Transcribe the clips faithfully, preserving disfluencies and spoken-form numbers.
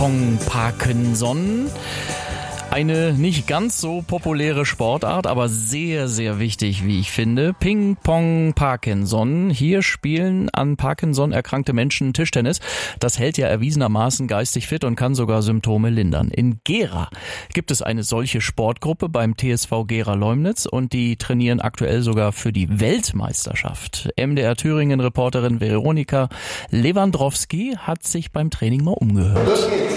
Ping-Pong-Parkinson. Eine nicht ganz so populäre Sportart, aber sehr, sehr wichtig, wie ich finde. Ping-Pong-Parkinson. Hier spielen an Parkinson erkrankte Menschen Tischtennis. Das hält ja erwiesenermaßen geistig fit und kann sogar Symptome lindern. In Gera gibt es eine solche Sportgruppe beim T S V Gera Leumnitz und die trainieren aktuell sogar für die Weltmeisterschaft. M D R Thüringen-Reporterin Veronika Lewandowski hat sich beim Training mal umgehört. Los geht's.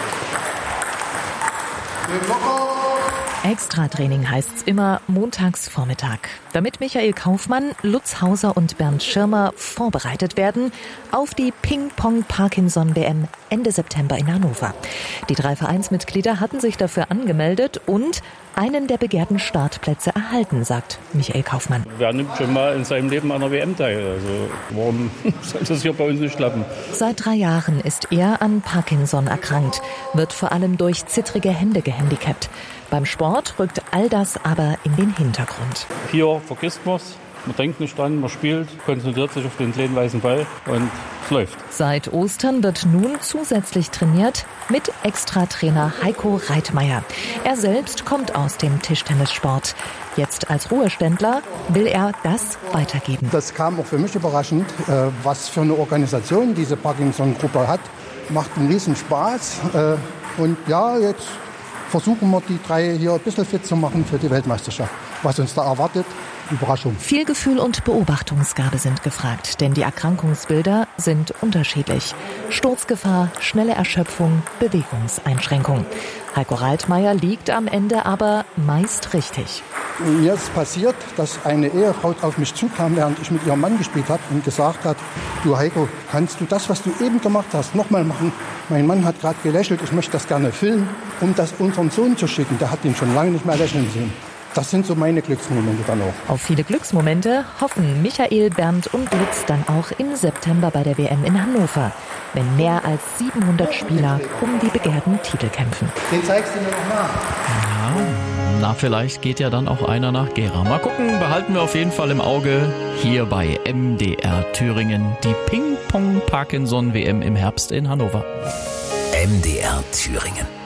Extra-Training heißt's immer montags Vormittag, damit Michael Kaufmann, Lutz Hauser und Bernd Schirmer vorbereitet werden auf die Ping-Pong-Parkinson-W M Ende September in Hannover. Die drei Vereinsmitglieder hatten sich dafür angemeldet und einen der begehrten Startplätze erhalten, sagt Michael Kaufmann. Wer nimmt schon mal in seinem Leben an einer W M teil? Also warum soll das hier bei uns nicht klappen? Seit drei Jahren ist er an Parkinson erkrankt, wird vor allem durch zittrige Hände gehandicapt. Beim Sport rückt all das aber in den Hintergrund. Hier vergisst man es, man denkt nicht dran, man spielt, konzentriert sich auf den kleinen weißen Ball und es läuft. Seit Ostern wird nun zusätzlich trainiert mit Extra-Trainer Heiko Reitmeier. Er selbst kommt aus dem Tischtennissport. Jetzt als Ruheständler will er das weitergeben. Das kam auch für mich überraschend, was für eine Organisation diese Parkinson-Gruppe hat. Macht einen riesen Spaß. Und ja, jetzt versuchen wir, die drei hier ein bisschen fit zu machen für die Weltmeisterschaft. Was uns da erwartet, Überraschung. Viel Gefühl und Beobachtungsgabe sind gefragt, denn die Erkrankungsbilder sind unterschiedlich. Sturzgefahr, schnelle Erschöpfung, Bewegungseinschränkung. Heiko Reitmeier liegt am Ende aber meist richtig. Mir ist passiert, dass eine Ehefrau auf mich zukam, während ich mit ihrem Mann gespielt habe und gesagt hat, du Heiko, kannst du das, was du eben gemacht hast, nochmal machen? Mein Mann hat gerade gelächelt, ich möchte das gerne filmen, um das unserem Sohn zu schicken. Der hat ihn schon lange nicht mehr lächeln sehen. Das sind so meine Glücksmomente dann auch. Auf viele Glücksmomente hoffen Michael, Bernd und Lutz dann auch im September bei der W M in Hannover, wenn mehr als siebenhundert Spieler um die begehrten Titel kämpfen. Den zeigst du mir noch nach. Ja, na, vielleicht geht ja dann auch einer nach Gera. Mal gucken, behalten wir auf jeden Fall im Auge hier bei M D R Thüringen die Ping-Pong-Parkinson-W M im Herbst in Hannover. M D R Thüringen.